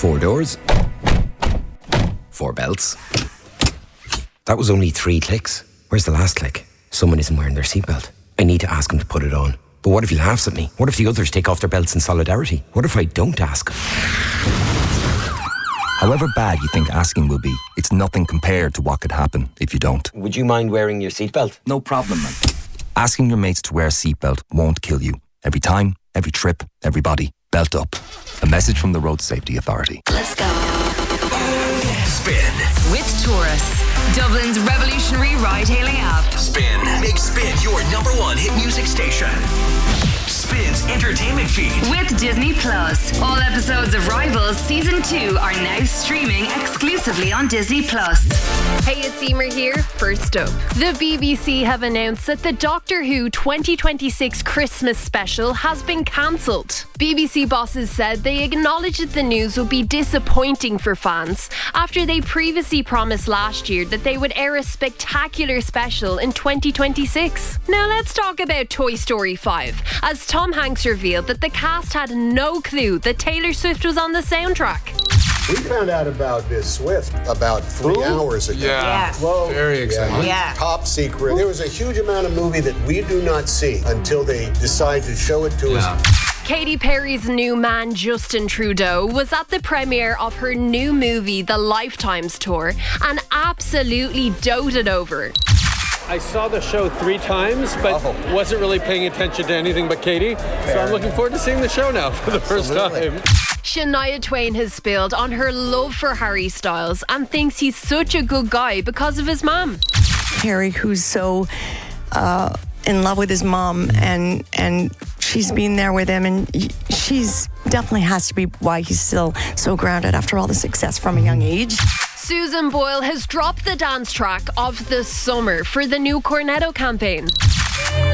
4 doors. 4 belts. That was only 3 clicks. Where's the last click? Someone isn't wearing their seatbelt. I need to ask him to put it on. But what if he laughs at me? What if the others take off their belts in solidarity? What if I don't ask him? However bad you think asking will be, it's nothing compared to what could happen if you don't. Would you mind wearing your seatbelt? No problem, man. Asking your mates to wear a seatbelt won't kill you. Every time, every trip, everybody, belt up. A message from the Road Safety Authority. Let's go. Spin With Taurus, Dublin's revolutionary ride-hailing app. Spin makes Spin your #1 hit music station. Spin's entertainment feed With Disney Plus. All episodes of Rivals Season 2 are now streaming exclusively on Disney Plus. Hey, it's Emer here. First up, the BBC have announced that the Doctor Who 2026 Christmas special has been cancelled. BBC bosses said they acknowledged that the news would be disappointing for fans after they previously promised last year that they would air a spectacular special in 2026. Now let's talk about Toy Story 5, as Tom Hanks revealed that the cast had no clue that Taylor Swift was on the soundtrack. We found out about this Swift about 3 hours ago. Yeah. Whoa. Very exciting. Yeah. Top secret. There was a huge amount of movie that we do not see until they decide to show it to us. Katy Perry's new man, Justin Trudeau, was at the premiere of her new movie, The Lifetimes Tour, and absolutely doted over it. I saw the show 3 times, but wasn't really paying attention to anything but Katie. So I'm looking forward to seeing the show now for the first time. Shania Twain has spilled on her love for Harry Styles and thinks he's such a good guy because of his mom. Harry, who's so in love with his mom, and she's been there with him, and she's definitely has to be why he's still so grounded after all the success from a young age. Susan Boyle has dropped the dance track of the summer for the new Cornetto campaign.